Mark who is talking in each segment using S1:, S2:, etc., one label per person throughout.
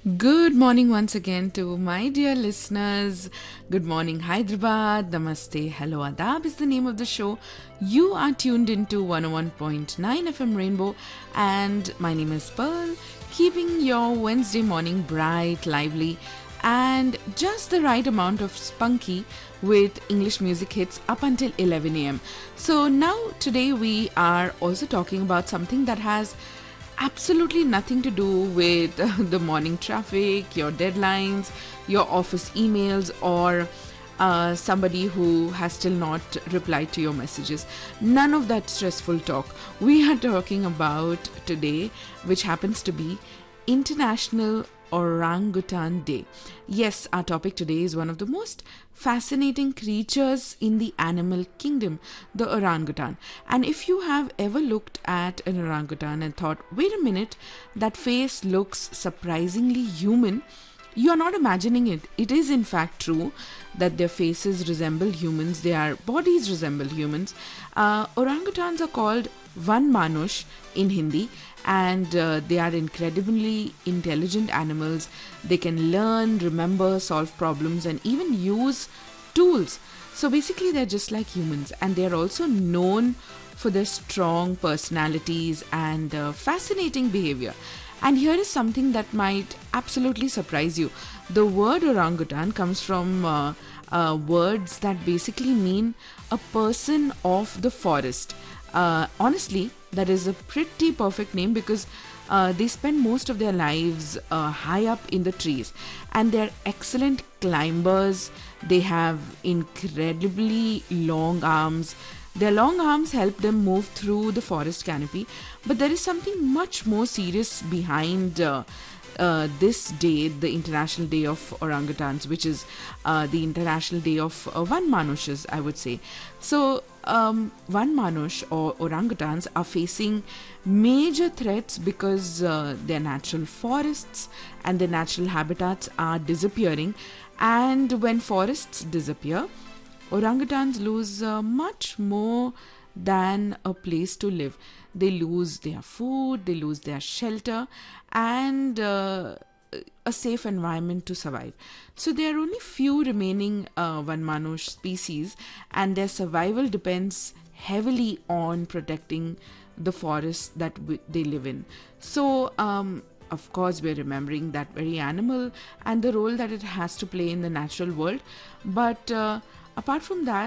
S1: Good morning once again to my dear listeners. Good morning, Hyderabad. Namaste. Hello, Adab is the name of the show. You are tuned into 101.9 FM Rainbow, and my name is Pearl, keeping your Wednesday morning bright, lively, and just the right amount of spunky with English music hits up until 11 a.m. So, now today we are also talking about something that has absolutely nothing to do with the morning traffic, your deadlines, your office emails, or somebody who has still not replied to your messages. None of that stressful talk. We are talking about today, which happens to be International Orangutan Day. Yes, our topic today is one of the most fascinating creatures in the animal kingdom, the orangutan. And if you have ever looked at an orangutan and thought, wait a minute, that face looks surprisingly human, you are not imagining it. It is in fact true that their faces resemble humans, their bodies resemble humans. Orangutans are called Van Manush in Hindi, and they are incredibly intelligent animals. They can learn, remember, solve problems, and even use tools. So basically, they're just like humans, and they're also known for their strong personalities and fascinating behavior. And here is something that might absolutely surprise you. The word orangutan comes from words that basically mean a person of the forest. Honestly, that is a pretty perfect name because they spend most of their lives high up in the trees, and they're excellent climbers. They have incredibly long arms. Their long arms help them move through the forest canopy, but there is something much more serious behind this day, the International Day of Orangutans, which is the International Day of Van Manushes, I would say. So, Van Manush or orangutans are facing major threats because their natural forests and their natural habitats are disappearing. And when forests disappear, orangutans lose much more than a place to live. They lose their food, they lose their shelter, and a safe environment to survive. So there are only few remaining Van Manush species, and their survival depends heavily on protecting the forests that they live in. So, of course, we're remembering that very animal and the role that it has to play in the natural world. But apart from that,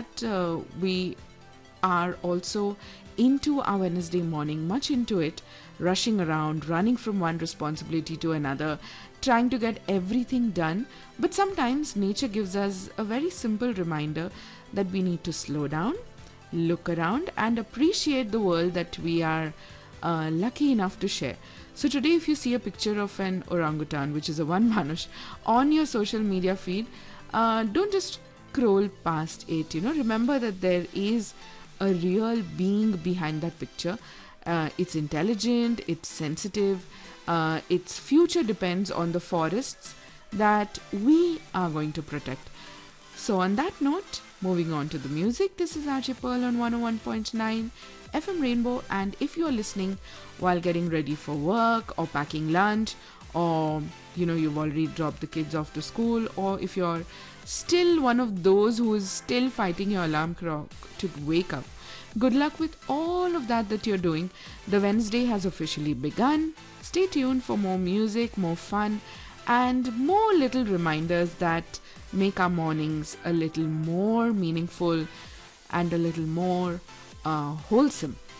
S1: we are also into our Wednesday morning, much into it, rushing around, running from one responsibility to another, trying to get everything done. But sometimes nature gives us a very simple reminder that we need to slow down, look around, and appreciate the world that we are lucky enough to share. So today, if you see a picture of an orangutan, which is a Van Manush, on your social media feed, don't just scroll past it. Remember that there is a real being behind that picture. It's intelligent, it's sensitive, its future depends on the forests that we are going to protect. So, on that note, moving on to the music, this is RJ Pearl on 101.9 FM Rainbow. And if you're listening while getting ready for work or packing lunch, or you've already dropped the kids off to school, or if you're still one of those who is still fighting your alarm clock to wake up, good luck with all of that you're doing. The Wednesday has officially begun. Stay tuned for more music, more fun, and more little reminders that make our mornings a little more meaningful and a little more wholesome.